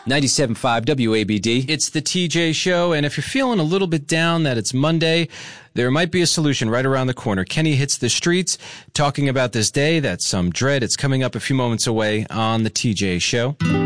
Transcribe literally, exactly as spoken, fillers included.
ninety-seven point five W A B D. It's the T J Show, and if you're feeling a little bit down that it's Monday, there might be a solution right around the corner. Kenny hits the streets talking about this day that's some dread. It's coming up a few moments away on the T J Show.